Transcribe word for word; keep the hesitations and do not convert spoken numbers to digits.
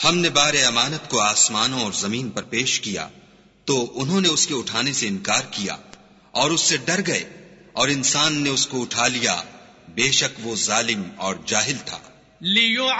हमने बारे अमानत को आसमानों और जमीन पर पेश किया तो उन्होंने उसके उठाने से इनकार किया और उससे डर गए, और इंसान ने उसको उठा लिया, बेशक वो जालिम और जाहिल था।